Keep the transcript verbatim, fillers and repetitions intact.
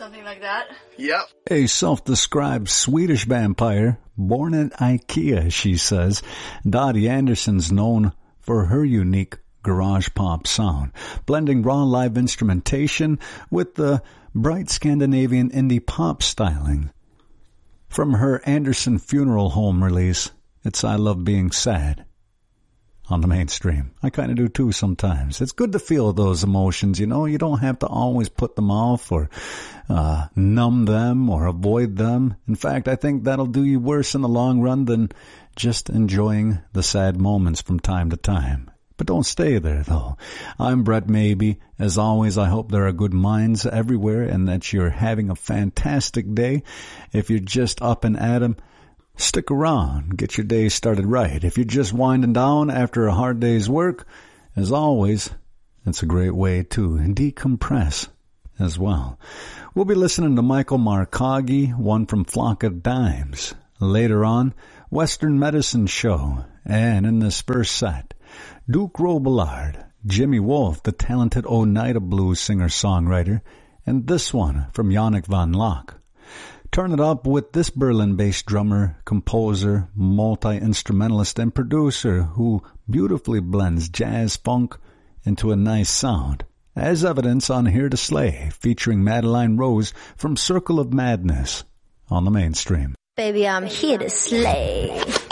something like that. Yep. A self-described Swedish vampire, born at IKEA, she says, Dottie Anderson's known for her unique garage pop sound, blending raw live instrumentation with the bright Scandinavian indie pop styling. From her Anderson Funeral Home release, it's I Love Being Sad, on the mainstream. I kind of do too sometimes. It's good to feel those emotions, you know. You don't have to always put them off or uh, numb them or avoid them. In fact, I think that'll do you worse in the long run than just enjoying the sad moments from time to time. But don't stay there, though. I'm Brett Maybe. As always, I hope there are good minds everywhere and that you're having a fantastic day. If you're just up and at 'em, stick around. Get your day started right. If you're just winding down after a hard day's work, as always, it's a great way to decompress as well. We'll be listening to Michael Marcaggi, one from Flock of Dimes. Later on, Western Medicine Show. And in this first set, Duke Robillard, Jimmy Wolf, the talented Oneida Blues singer-songwriter, and this one from Yannick Van Locke. Turn it up with this Berlin-based drummer, composer, multi-instrumentalist, and producer who beautifully blends jazz funk into a nice sound, as evidence on Here to Slay, featuring Madeline Rose from Circle of Madness on the mainstream. Baby, I'm here to slay.